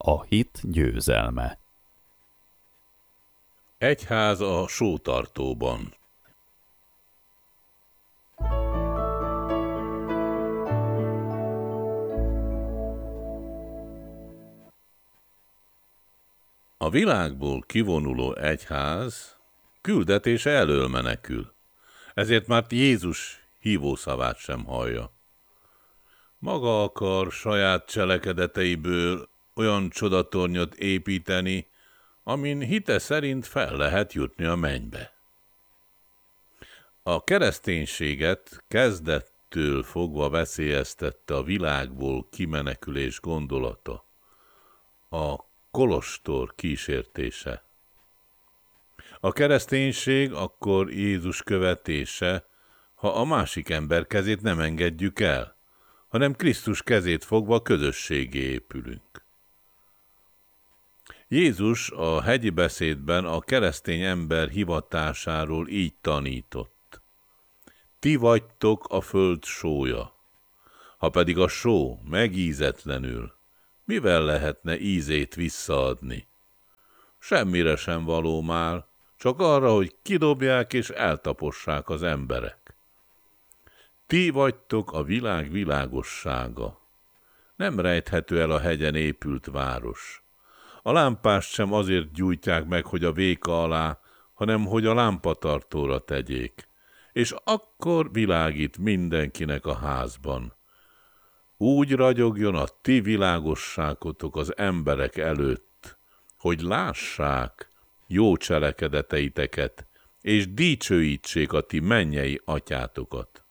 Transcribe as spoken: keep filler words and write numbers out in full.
A hit győzelme. Egyház a sótartóban. A világból kivonuló egyház küldetése elől menekül, ezért már Jézus hívószavát sem hallja. Maga akar saját cselekedeteiből olyan csodatornyot építeni, amin hite szerint fel lehet jutni a mennybe. A kereszténységet kezdettől fogva veszélyeztette a világból kimenekülés gondolata, a kolostor kísértése. A kereszténység akkor Jézus követése, ha a másik ember kezét nem engedjük el, hanem Krisztus kezét fogva közösségé épülünk. Jézus a hegyi beszédben a keresztény ember hivatásáról így tanított. Ti vagytok a föld sója. Ha pedig a só megízetlenül, mivel lehetne ízét visszaadni? Semmire sem való már, csak arra, hogy kidobják és eltapossák az emberek. Ti vagytok a világ világossága. Nem rejthető el a hegyen épült város. A lámpást sem azért gyújtják meg, hogy a véka alá, hanem hogy a lámpatartóra tegyék, és akkor világít mindenkinek a házban. Úgy ragyogjon a ti világosságotok az emberek előtt, hogy lássák jó cselekedeteiteket, és dicsőítsék a ti mennyei atyátokat.